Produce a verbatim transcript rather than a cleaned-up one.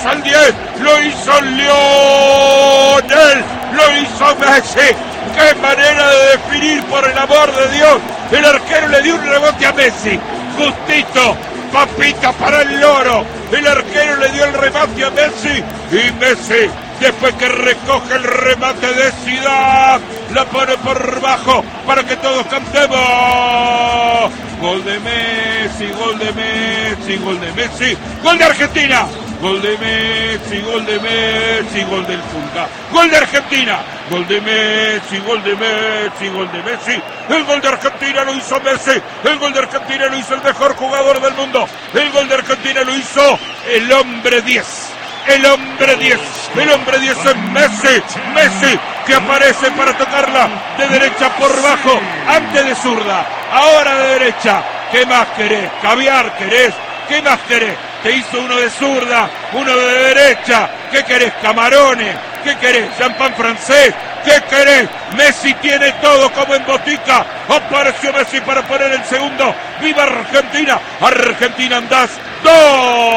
dos al diez, lo hizo Lionel, lo hizo Messi. ¡Qué manera de definir, por el amor de Dios! El arquero le dio un rebote a Messi, justito, papita para el loro. El arquero le dio el remate a Messi y Messi, después que recoge el remate de Zidane, la pone por bajo para que todos cantemos. Gol de Messi, gol de Messi, gol de Messi, gol de Argentina. Gol de Messi, gol de Messi, gol del Punta. Gol de Argentina. Gol de Messi, gol de Messi, gol de Messi. El gol de Argentina lo hizo Messi. El gol de Argentina lo hizo el mejor jugador del mundo. El gol de Argentina lo hizo el hombre diez. El hombre diez. El hombre diez es Messi. Messi que aparece para tocarla de derecha por bajo. Antes de zurda. Ahora de derecha. ¿Qué más querés? ¿Caviar querés? ¿Qué más querés? Te hizo uno de zurda, uno de derecha. ¿Qué querés? Camarones. ¿Qué querés? Champán francés. ¿Qué querés? Messi tiene todo como en botica. Apareció Messi para poner el segundo. ¡Viva Argentina! Argentina andás dos.